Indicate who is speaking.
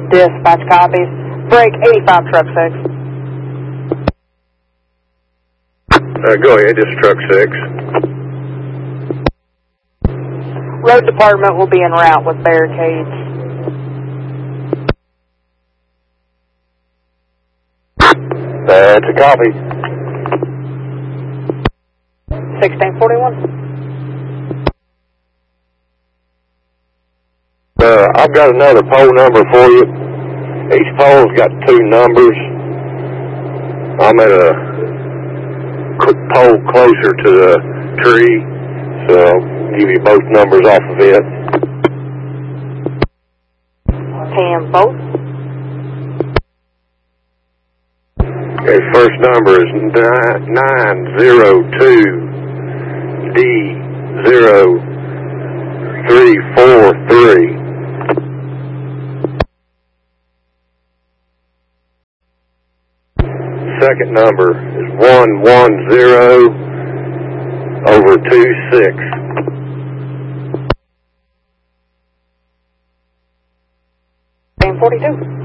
Speaker 1: Dispatch copies. Break 85 truck 6.
Speaker 2: Go ahead, this is truck 6.
Speaker 1: Road department will be en route with barricades.
Speaker 2: That's a copy.
Speaker 1: 1641.
Speaker 2: I've got another pole number for you. Each pole's got 2 numbers. I'm at a pole closer to the tree, so I'll give you both numbers off of it.
Speaker 1: And both.
Speaker 2: Okay, first number is 902D0343. Second number is 110/26.
Speaker 1: 42.